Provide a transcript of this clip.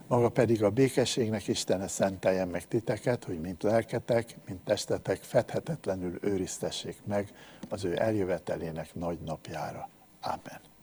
Maga pedig a békességnek Istene szenteljen meg titeket, hogy mint lelketek, mint testetek fedhetetlenül őriztessék meg az ő eljövetelének nagy napjára. Ámen.